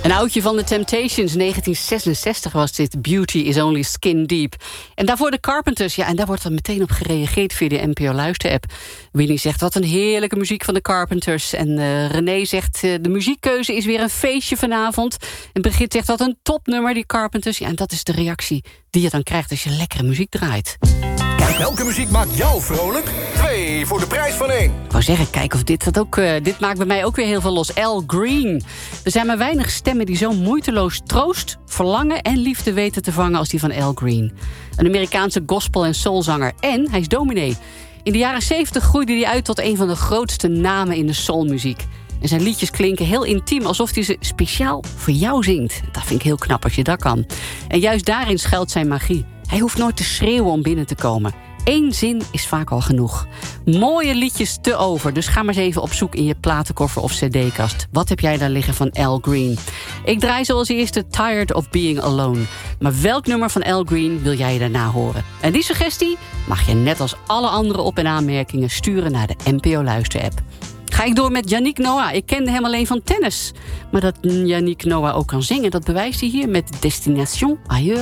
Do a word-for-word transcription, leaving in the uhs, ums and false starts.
Een oudje van de Temptations, negentien zesenzestig was dit. Beauty is only skin deep. En daarvoor de Carpenters. Ja, en daar wordt dan meteen op gereageerd via de N P O Luister-app. Winnie zegt, wat een heerlijke muziek van de Carpenters. En uh, René zegt, uh, de muziekkeuze is weer een feestje vanavond. En Brigitte zegt, wat een topnummer, die Carpenters. Ja, en dat is de reactie die je dan krijgt als je lekkere muziek draait. Kijk, welke muziek maakt jou vrolijk? Twee voor de prijs van één. Ik wou zeggen, kijk of dit dat ook... Uh, dit maakt bij mij ook weer heel veel los. Al Green. Er zijn maar weinig stemmen die zo moeiteloos troost, verlangen en liefde weten te vangen als die van Al Green. Een Amerikaanse gospel- en soulzanger. En hij is dominee. In de jaren zeventig groeide hij uit tot een van de grootste namen in de soulmuziek. En zijn liedjes klinken heel intiem, alsof hij ze speciaal voor jou zingt. Dat vind ik heel knap als je dat kan. En juist daarin schuilt zijn magie. Hij hoeft nooit te schreeuwen om binnen te komen. Eén zin is vaak al genoeg. Mooie liedjes te over, dus ga maar eens even op zoek in je platenkoffer of cd-kast. Wat heb jij daar liggen van Al Green? Ik draai zoals eerste Tired of Being Alone. Maar welk nummer van Al Green wil jij daarna horen? En die suggestie mag je net als alle andere op- en aanmerkingen sturen naar de N P O Luister-app. Ga ik door met Yannick Noah. Ik kende hem alleen van tennis. Maar dat Yannick Noah ook kan zingen, dat bewijst hij hier met Destination Ailleurs.